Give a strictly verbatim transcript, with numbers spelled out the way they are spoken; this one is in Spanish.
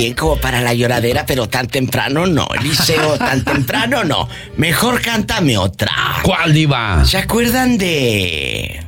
bien como para la lloradera, pero tan temprano no, Eliseo, tan temprano no. Mejor cántame otra. ¿Cuál, diva? ¿Se acuerdan de